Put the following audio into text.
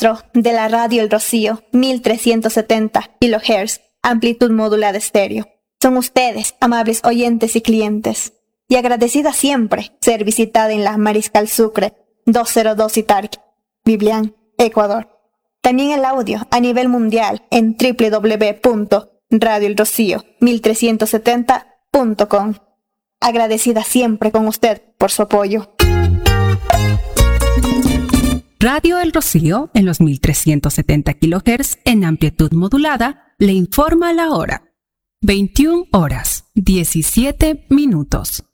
maestro de la radio El Rocío, 1370 kHz, amplitud modulada estéreo. Son ustedes, amables oyentes y clientes, y agradecida siempre ser visitada en la Mariscal Sucre, 202 Itarqui, Biblián, Ecuador. También el audio a nivel mundial en www.radioelrocío1370.com. Agradecida siempre con usted por su apoyo. Radio El Rocío, en los 1370 kHz en amplitud modulada, le informa la hora. 21 horas, 17 minutos.